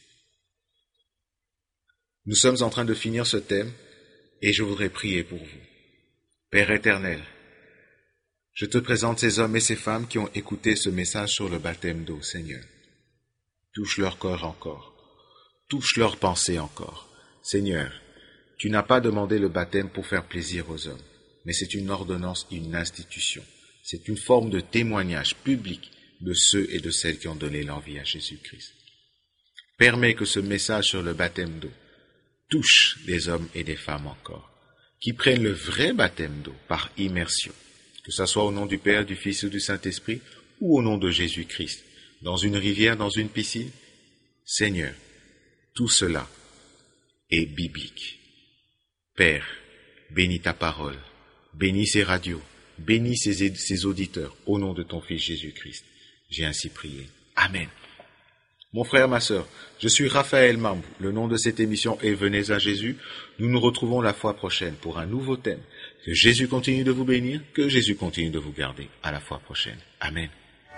Nous sommes en train de finir ce thème et je voudrais prier pour vous. Père éternel, je te présente ces hommes et ces femmes qui ont écouté ce message sur le baptême d'eau, Seigneur. Touche leur cœur encore, touche leurs pensées encore. Seigneur, tu n'as pas demandé le baptême pour faire plaisir aux hommes, mais c'est une ordonnance, une institution. C'est une forme de témoignage public de ceux et de celles qui ont donné l'envie à Jésus-Christ. Permets que ce message sur le baptême d'eau touche des hommes et des femmes encore, qui prennent le vrai baptême d'eau par immersion, que ce soit au nom du Père, du Fils ou du Saint-Esprit, ou au nom de Jésus-Christ, dans une rivière, dans une piscine. Seigneur, tout cela est biblique. Père, bénis ta parole, bénis ces radios, bénis ces auditeurs, au nom de ton Fils Jésus-Christ. J'ai ainsi prié. Amen. Mon frère, ma sœur, je suis Raphaël Mambou. Le nom de cette émission est Venez à Jésus. Nous nous retrouvons la fois prochaine pour un nouveau thème. Que Jésus continue de vous bénir, que Jésus continue de vous garder. À la fois prochaine. Amen.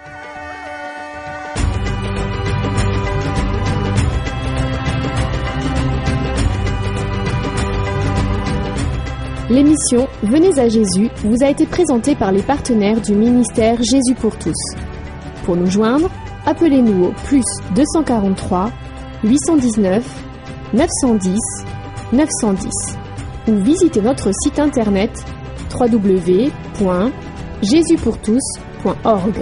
L'émission Venez à Jésus vous a été présentée par les partenaires du ministère Jésus pour tous. Pour nous joindre, appelez-nous au plus 243 819 910 910 ou visitez notre site internet www.jesuspourtous.org.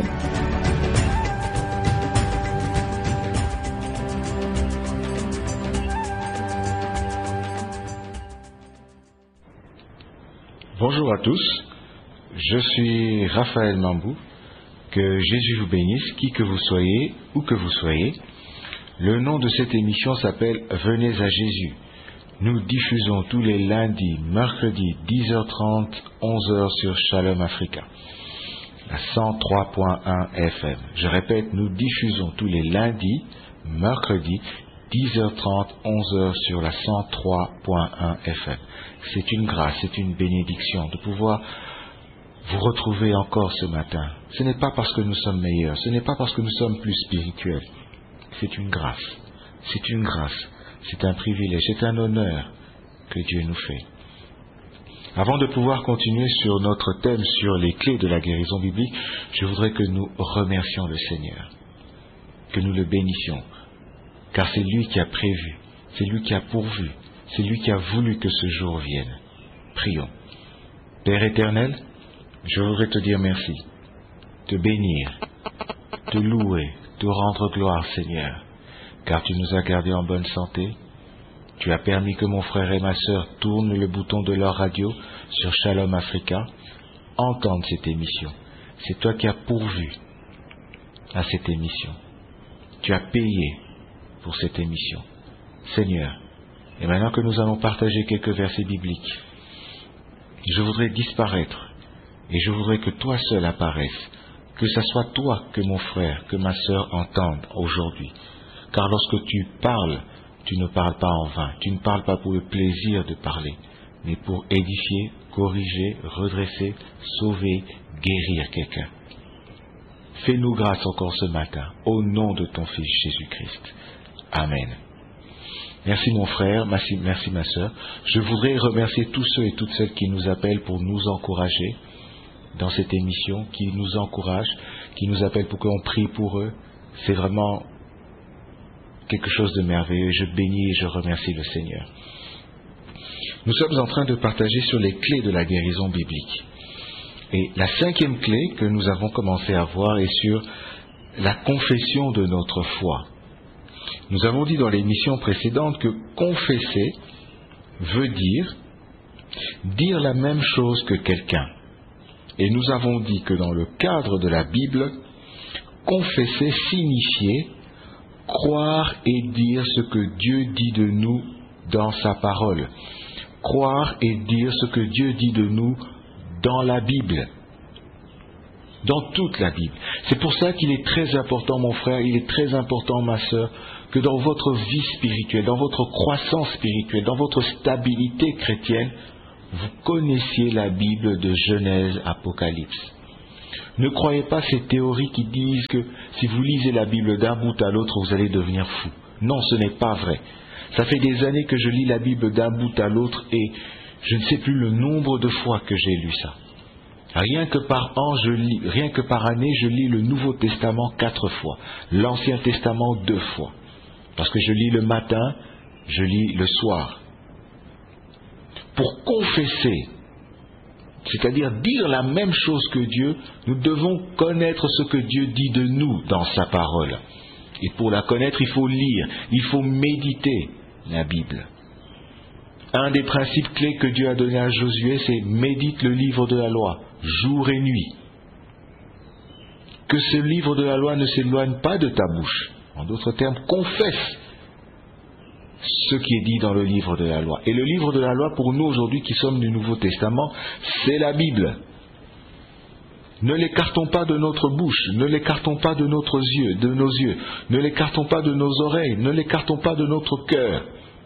Bonjour à tous, je suis Raphaël Mambou. Que Jésus vous bénisse, qui que vous soyez, où que vous soyez. Le nom de cette émission s'appelle Venez à Jésus. Nous diffusons tous les lundis, mercredis, 10h30, 11h sur Shalom Africa, la 103.1 FM. Je répète, nous diffusons tous les lundis, mercredis, 10h30, 11h sur la 103.1 FM. C'est une grâce, c'est une bénédiction de pouvoir vous retrouver encore ce matin. Ce n'est pas parce que nous sommes meilleurs, ce n'est pas parce que nous sommes plus spirituels. C'est une grâce, c'est une grâce, c'est un privilège, c'est un honneur que Dieu nous fait. Avant de pouvoir continuer sur notre thème sur les clés de la guérison biblique, je voudrais que nous remercions le Seigneur, que nous le bénissions, car c'est lui qui a prévu, c'est lui qui a pourvu, c'est lui qui a voulu que ce jour vienne. Prions. Père éternel, je voudrais te dire merci, te bénir, te louer, te rendre gloire, Seigneur, car tu nous as gardés en bonne santé. Tu as permis que mon frère et ma sœur tournent le bouton de leur radio sur Shalom Africa, entendent cette émission. C'est toi qui as pourvu à cette émission. Tu as payé pour cette émission. Seigneur, et maintenant que nous allons partager quelques versets bibliques, je voudrais disparaître. Et je voudrais que toi seul apparaisses, que ce soit toi que mon frère, que ma sœur entendent aujourd'hui. Car lorsque tu parles, tu ne parles pas en vain, tu ne parles pas pour le plaisir de parler, mais pour édifier, corriger, redresser, sauver, guérir quelqu'un. Fais-nous grâce encore ce matin, au nom de ton Fils Jésus-Christ. Amen. Merci mon frère, merci ma sœur. Je voudrais remercier tous ceux et toutes celles qui nous appellent pour nous encourager dans cette émission, qui nous encouragent, qui nous appellent pour qu'on prie pour eux. C'est vraiment quelque chose de merveilleux. Je bénis et je remercie le Seigneur. Nous sommes en train de partager sur les clés de la guérison biblique. Et la 5e clé que nous avons commencé à voir est sur la confession de notre foi. Nous avons dit dans l'émission précédente que confesser veut dire la même chose que quelqu'un. Et nous avons dit que dans le cadre de la Bible, confesser signifiait croire et dire ce que Dieu dit de nous dans sa parole. Croire et dire ce que Dieu dit de nous dans la Bible. dans toute la Bible. C'est pour ça qu'il est très important, mon frère, il est très important, ma sœur, que dans votre vie spirituelle, dans votre croissance spirituelle, dans votre stabilité chrétienne, vous connaissiez la Bible de Genèse, Apocalypse. Ne croyez pas ces théories qui disent que si vous lisez la Bible d'un bout à l'autre, vous allez devenir fou. Non, ce n'est pas vrai. Ça fait des années que je lis la Bible d'un bout à l'autre et je ne sais plus le nombre de fois que j'ai lu ça. Rien que par année, je lis le Nouveau Testament 4 fois, l'Ancien Testament 2 fois. Parce que je lis le matin, je lis le soir. Pour confesser, c'est-à-dire dire la même chose que Dieu, nous devons connaître ce que Dieu dit de nous dans sa parole. Et pour la connaître, il faut lire, il faut méditer la Bible. Un des principes clés que Dieu a donné à Josué, c'est « médite le livre de la loi, jour et nuit ». Que ce livre de la loi ne s'éloigne pas de ta bouche. En d'autres termes, confesse ce qui est dit dans le livre de la loi. Et le livre de la loi, pour nous aujourd'hui qui sommes du Nouveau Testament, c'est la Bible. Ne l'écartons pas de notre bouche, ne l'écartons pas de nos yeux, ne l'écartons pas de nos oreilles, ne l'écartons pas de notre cœur.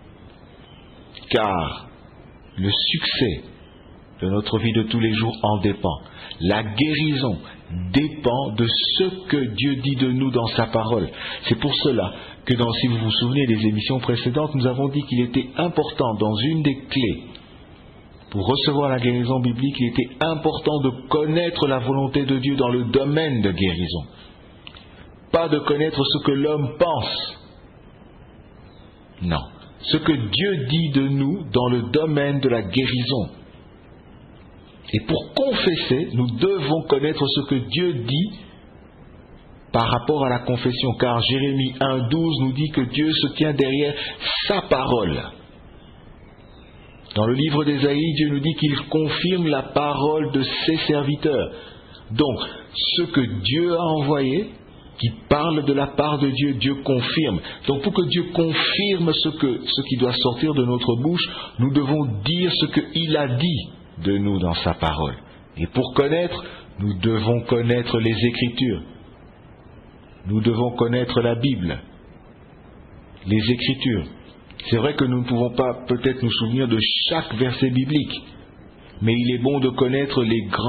Car le succès de notre vie de tous les jours en dépend. La guérison dépend de ce que Dieu dit de nous dans sa parole. C'est pour cela que si vous vous souvenez des émissions précédentes, nous avons dit qu'il était important, dans une des clés, pour recevoir la guérison biblique, il était important de connaître la volonté de Dieu dans le domaine de guérison. Pas de connaître ce que l'homme pense. Non. Ce que Dieu dit de nous dans le domaine de la guérison. Et pour confesser, nous devons connaître ce que Dieu dit par rapport à la confession. Car Jérémie 1,12 nous dit que Dieu se tient derrière sa parole. Dans le livre d'Ésaïe, Dieu nous dit qu'il confirme la parole de ses serviteurs. Donc, ce que Dieu a envoyé, qui parle de la part de Dieu, Dieu confirme. Donc, pour que Dieu confirme ce qui doit sortir de notre bouche, nous devons dire ce qu'il a dit de nous dans sa parole. Et pour connaître, nous devons connaître les Écritures. Nous devons connaître la Bible, les Écritures. C'est vrai que nous ne pouvons pas peut-être nous souvenir de chaque verset biblique, mais il est bon de connaître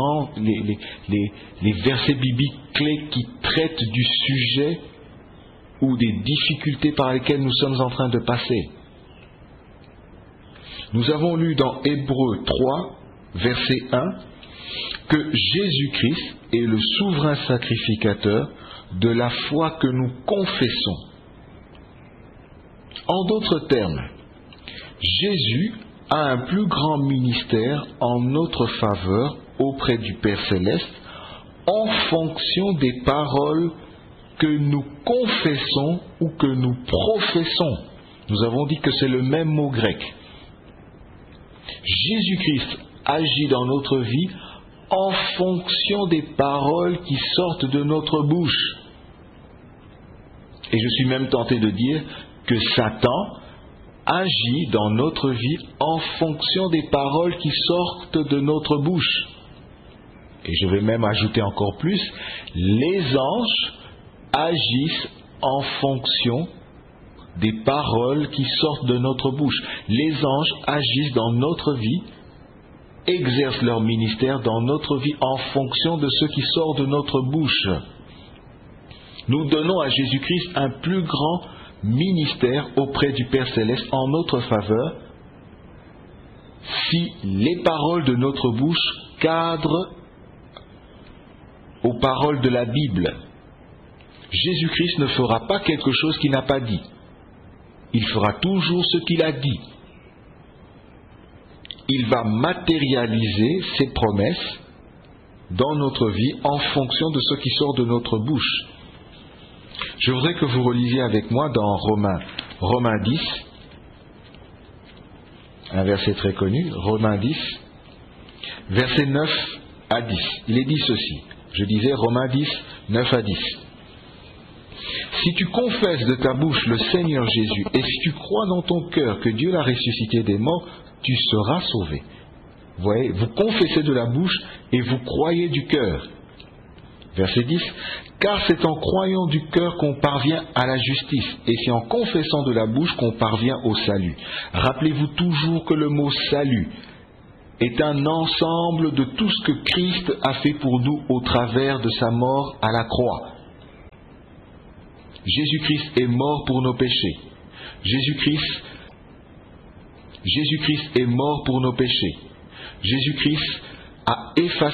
les versets bibliques clés qui traitent du sujet ou des difficultés par lesquelles nous sommes en train de passer. Nous avons lu dans Hébreux 3, verset 1, que Jésus-Christ est le souverain sacrificateur de la foi que nous confessons. En d'autres termes, Jésus a un plus grand ministère en notre faveur auprès du Père Céleste en fonction des paroles que nous confessons ou que nous professons. Nous avons dit que c'est le même mot grec. Jésus-Christ agit dans notre vie en fonction des paroles qui sortent de notre bouche. Et je suis même tenté de dire que Satan agit dans notre vie en fonction des paroles qui sortent de notre bouche. Et je vais même ajouter encore plus, les anges agissent en fonction des paroles qui sortent de notre bouche. Les anges agissent dans notre vie, exercent leur ministère dans notre vie en fonction de ce qui sort de notre bouche. Nous donnons à Jésus-Christ un plus grand ministère auprès du Père Céleste en notre faveur si les paroles de notre bouche cadrent aux paroles de la Bible. Jésus-Christ ne fera pas quelque chose qu'il n'a pas dit. Il fera toujours ce qu'il a dit. Il va matérialiser ses promesses dans notre vie en fonction de ce qui sort de notre bouche. Je voudrais que vous relisiez avec moi dans Romains 10, un verset très connu, Romains 10, versets 9 à 10. Il est dit ceci, je disais Romains 10, 9 à 10. Si tu confesses de ta bouche le Seigneur Jésus, et si tu crois dans ton cœur que Dieu l'a ressuscité des morts, tu seras sauvé. Vous voyez, vous confessez de la bouche et vous croyez du cœur. Verset 10. Car c'est en croyant du cœur qu'on parvient à la justice, et c'est en confessant de la bouche qu'on parvient au salut. Rappelez-vous toujours que le mot salut est un ensemble de tout ce que Christ a fait pour nous au travers de sa mort à la croix. Jésus-Christ est mort pour nos péchés. Jésus-Christ est mort pour nos péchés. Jésus-Christ a effacé